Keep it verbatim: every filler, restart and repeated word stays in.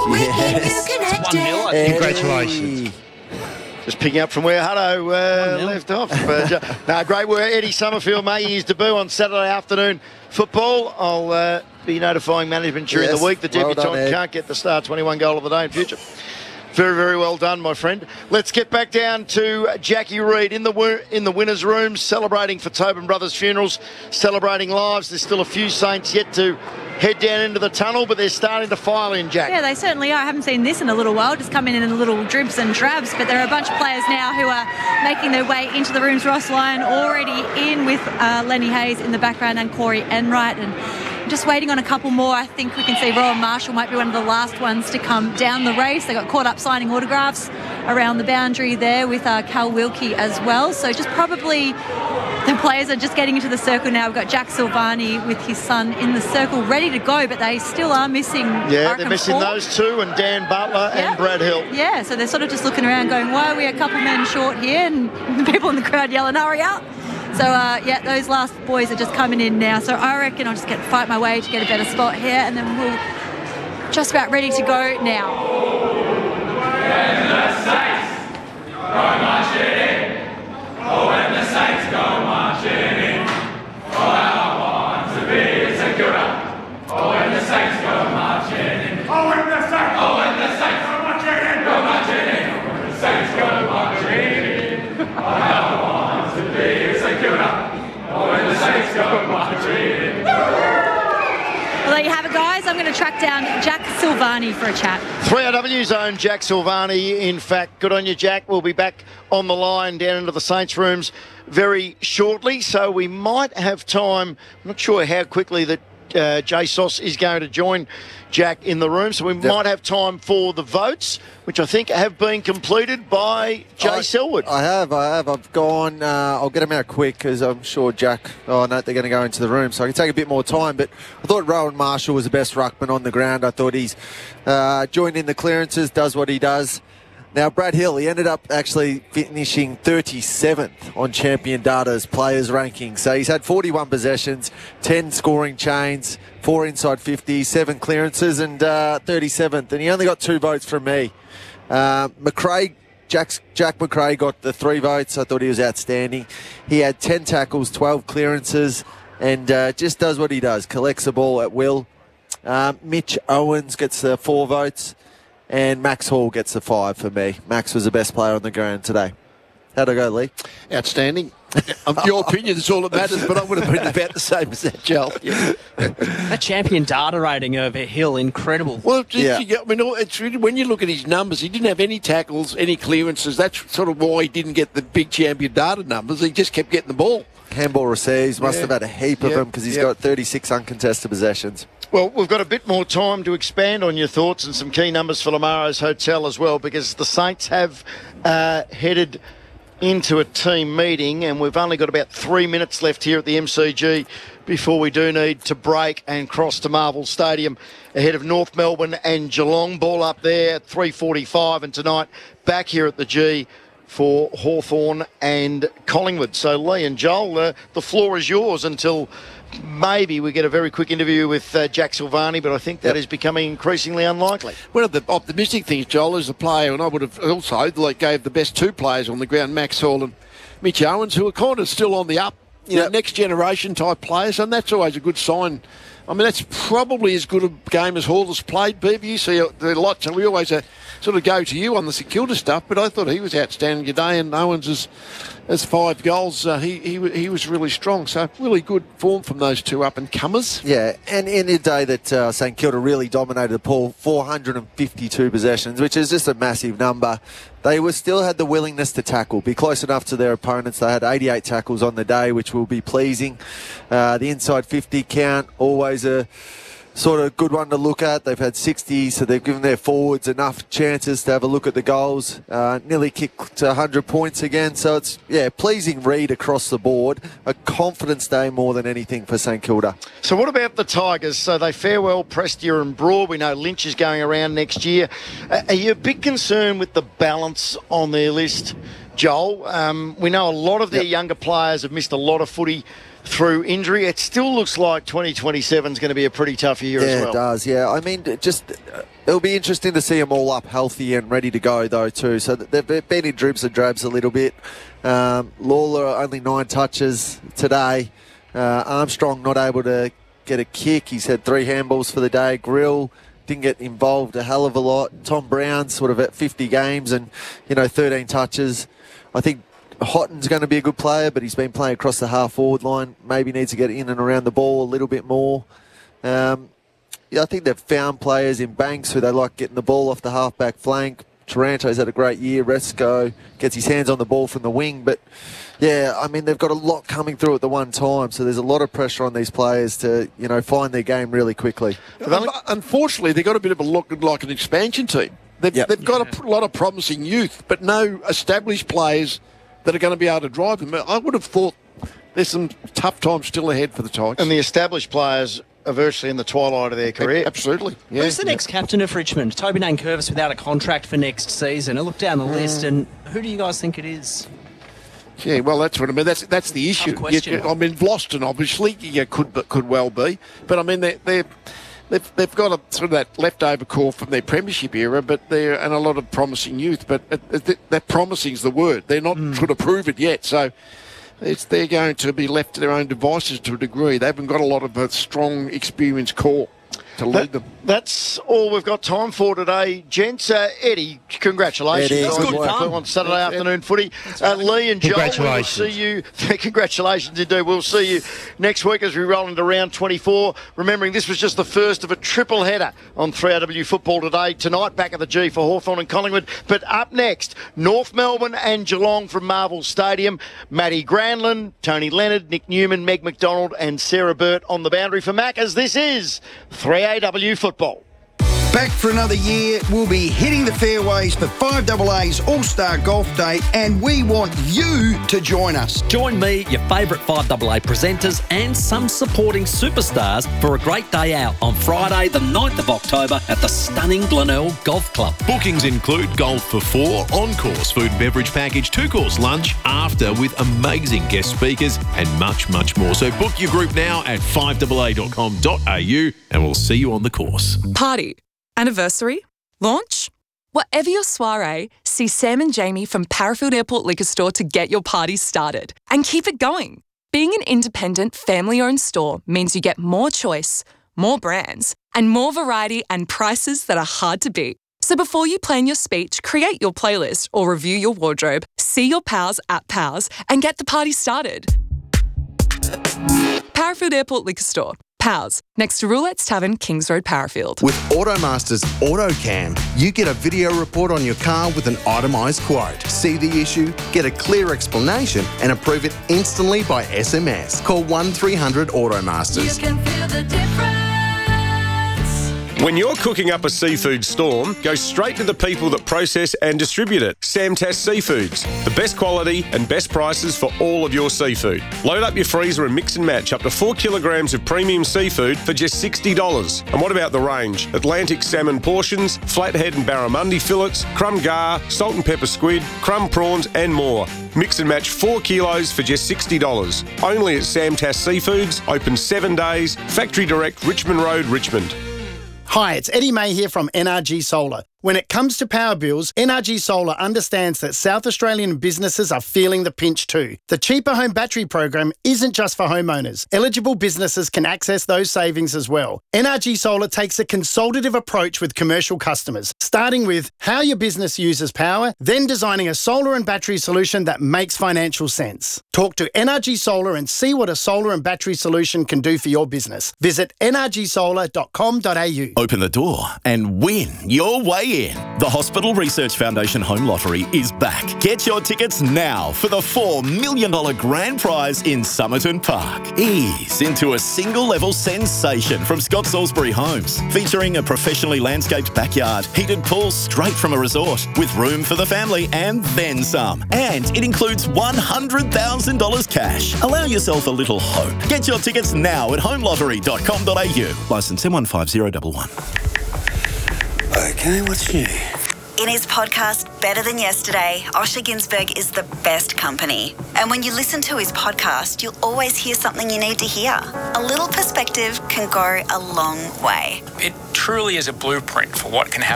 Yes. It's one nil, I think. Congratulations. Just picking up from where Hutto uh, left off. But, uh, no, great work. Eddie Summerfield making his debut on Saturday afternoon football. I'll uh, be notifying management during Yes, the week. The well debutant done, can't get the star twenty-one goal of the day in future. Very, very well done, my friend. Let's get back down to Jackie Reed in the in the winners' room, celebrating for Tobin Brothers Funerals, celebrating lives. There's still a few Saints yet to head down into the tunnel, but they're starting to file in, Jack. Yeah, they certainly are. I haven't seen this in a little while, just coming in in little dribs and drabs, but there are a bunch of players now who are making their way into the rooms. Ross Lyon already in with uh, Lenny Hayes in the background and Corey Enright, and just waiting on a couple more. I think we can see Rowan Marshall might be one of the last ones to come down the race. They got caught up signing autographs around the boundary there with uh, Cal Wilkie as well. So just probably the players are just getting into the circle now. We've got Jack Silvani with his son in the circle ready to go, but they still are missing Yeah, Arkham they're missing Ford. those two, and Dan Butler Yeah. and Brad Hill. Yeah, so they're sort of just looking around going, why are we a couple men short here? And the people in the crowd yelling, hurry up. So, uh, yeah, those last boys are just coming in now. So I reckon I'll just get fight my way to get a better spot here, and then we'll just about ready to go now. When the Saints go marching in, oh, when the Saints go marching in, all I want to be is a Gura. Oh, when the Saints go marching in, oh, when the Saints, oh, when the Saints go marching in, go marching in, oh, when the Saints go marching in, all I want to be is a Gura. Oh, when the Saints go marching in. Well, there you have it, guys. I'm going to track down Jack Silvani for a chat. three R W's own Jack Silvani. In fact, good on you, Jack. We'll be back on the line down into the Saints rooms very shortly, so we might have time. I'm not sure how quickly that uh, Jay Sauce is going to join Jack in the room, so we yep. might have time for the votes, which I think have been completed by Jay I, Selwood. I have, I have. I've gone, uh, I'll get them out quick because I'm sure Jack, oh no, they're going to go into the room, so I can take a bit more time, but I thought Rowan Marshall was the best ruckman on the ground. I thought he's uh, joined in the clearances, does what he does. Now, Brad Hill, he ended up actually finishing thirty-seventh on Champion Data's players ranking. So he's had forty-one possessions, ten scoring chains, four inside fifty, seven clearances, and uh, thirty-seventh. And he only got two votes from me. Uh, McRae, Jack's, Jack McRae got the three votes. I thought he was outstanding. He had ten tackles, twelve clearances, and uh, just does what he does, collects the ball at will. Uh, Mitch Owens gets the four votes. And Max Hall gets the five for me. Max was the best player on the ground today. How'd I go, Lee? Outstanding. Um, your opinion is all that matters, but I would have been about the same as that, Joel. Yeah. That champion data rating over Hill, incredible. Well, it's, Yeah. I mean, it's really, when you look at his numbers, he didn't have any tackles, any clearances. That's sort of why he didn't get the big champion data numbers. He just kept getting the ball. Handball receives. Must Yeah. have had a heap of Yep. them because he's Yep. got thirty-six uncontested possessions. Well, we've got a bit more time to expand on your thoughts and some key numbers for Lamaro's Hotel as well, because the Saints have uh, headed into a team meeting, and we've only got about three minutes left here at the M C G before we do need to break and cross to Marvel Stadium ahead of North Melbourne and Geelong. Ball up there at three forty-five, and tonight back here at the G for Hawthorn and Collingwood. So, Lee and Joel, uh, the floor is yours until maybe we get a very quick interview with uh, Jack Silvani, but I think that Yep. is becoming increasingly unlikely. One of the optimistic things, Joel, is a player, and I would have also like gave the best two players on the ground, Max Hall and Mitch Owens, who are kind of still on the up, you Yep. know, next generation type players, and that's always a good sign. I mean, that's probably as good a game as Hall has played, B B. You see the lots, and we always uh, sort of go to you on the Security stuff, but I thought he was outstanding today, and Owens is as five goals. Uh, he, he he was really strong, so really good form from those two up-and-comers. Yeah, and in the day that uh, St Kilda really dominated the pool, four hundred fifty-two possessions, which is just a massive number. They were still had the willingness to tackle, be close enough to their opponents. They had eighty-eight tackles on the day, which will be pleasing. Uh, the inside fifty count, always a sort of good one to look at. They've had sixty, so they've given their forwards enough chances to have a look at the goals. Uh, nearly kicked to one hundred points again, so it's, yeah, pleasing read across the board. A confidence day more than anything for St Kilda. So what about the Tigers? So they farewell Prestia and Broad. We know Lynch is going around next year. Uh, are you a bit concerned with the balance on their list, Joel? Um, we know a lot of their Yep. younger players have missed a lot of footy through injury. It still looks like twenty twenty-seven is going to be a pretty tough year yeah, as well. it does. Yeah, I mean, just uh, it'll be interesting to see them all up healthy and ready to go, though, too. So they've been in dribs and drabs a little bit. Um, Lawler only nine touches today. Uh, Armstrong not able to get a kick. He's had three handballs for the day. Grill didn't get involved a hell of a lot. Tom Brown sort of at fifty games and, you know, thirteen touches. I think Hotton's going to be a good player, but he's been playing across the half-forward line. Maybe needs to get in and around the ball a little bit more. Um, yeah, I think they've found players in Banks who they like getting the ball off the half-back flank. Taranto's had a great year. Resco gets his hands on the ball from the wing. But, yeah, I mean, they've got a lot coming through at the one time, so there's a lot of pressure on these players to, you know, find their game really quickly. Unfortunately, they've got a bit of a look like an expansion team. They've, Yep. they've got a lot of promising youth, but no established players that are going to be able to drive them. I would have thought there's some tough times still ahead for the Tigers. And the established players are virtually in the twilight of their career. Absolutely. Yeah. Who's the next captain of Richmond? Toby Nankervis without a contract for next season. I look down the list, and who do you guys think it is? Yeah, well, that's what I mean. That's that's the issue. question. You- I mean, Vlosten obviously yeah, could but could well be, but I mean they they're. They've, they've got a sort of that leftover core from their premiership era, but they're and a lot of promising youth. But it, it, that promising is the word. They're not Mm. sort of prove it yet, so it's they're going to be left to their own devices to a degree. They haven't got a lot of a strong, experienced core to lead That- them. That's all we've got time for today, gents. Uh, Eddie, congratulations Eddie, on, good fun. on Saturday afternoon footy. Uh, Lee and Joel, we'll Congratulations. see you. Congratulations indeed. We'll see you next week as we roll into round twenty-four. Remembering this was just the first of a triple header on three R W Football today. Tonight, back at the G for Hawthorn and Collingwood. But up next, North Melbourne and Geelong from Marvel Stadium. Matty Granlund, Tony Leonard, Nick Newman, Meg McDonald and Sarah Burt on the boundary for Mac, as this is three A W Football. Back for another year, we'll be hitting the fairways for five A A's All-Star Golf Day, and we want you to join us. Join me, your favourite five A A presenters and some supporting superstars for a great day out on Friday the ninth of October at the stunning Glenelg Golf Club. Bookings include golf for four, on-course food and beverage package, two-course lunch, after with amazing guest speakers and much, much more. So book your group now at five A A dot com dot a u and we'll see you on the course. Party, anniversary, launch. Whatever your soiree, see Sam and Jamie from Parafield Airport Liquor Store to get your party started and keep it going. Being an independent, family-owned store means you get more choice, more brands, and more variety and prices that are hard to beat. So before you plan your speech, create your playlist or review your wardrobe, see your pals at Pals and get the party started. Parafield Airport Liquor Store. Pals, next to Roulette's Tavern, Kings Road, Parafield. With Automaster's AutoCam, you get a video report on your car with an itemised quote. See the issue, get a clear explanation and approve it instantly by S M S. Call one three hundred Automasters. You can feel the difference. When you're cooking up a seafood storm, go straight to the people that process and distribute it. Samtas Seafoods, the best quality and best prices for all of your seafood. Load up your freezer and mix and match up to four kilograms of premium seafood for just sixty dollars. And what about the range? Atlantic salmon portions, flathead and barramundi fillets, crumb gar, salt and pepper squid, crumb prawns and more. Mix and match four kilos for just sixty dollars. Only at Samtas Seafoods, open seven days, Factory Direct, Richmond Road, Richmond. Hi, it's Eddie May here from N R G Solar. When it comes to power bills, N R G Solar understands that South Australian businesses are feeling the pinch too. The Cheaper Home Battery program isn't just for homeowners. Eligible businesses can access those savings as well. N R G Solar takes a consultative approach with commercial customers, starting with how your business uses power, then designing a solar and battery solution that makes financial sense. Talk to N R G Solar and see what a solar and battery solution can do for your business. Visit n r g solar dot com dot a u. Open the door and win your way in. The Hospital Research Foundation Home Lottery is back. Get your tickets now for the four million dollars grand prize in Somerton Park. Ease into a single-level sensation from Scott Salisbury Homes, featuring a professionally landscaped backyard, heated pool straight from a resort, with room for the family and then some. And it includes one hundred thousand dollars cash. Allow yourself a little hope. Get your tickets now at home lottery dot com dot a u. Licence M one five zero one one. Okay, what's new? In his podcast, Better Than Yesterday, Osher Ginsberg is the best company. And when you listen to his podcast, you'll always hear something you need to hear. A little perspective can go a long way. It truly is a blueprint for what can happen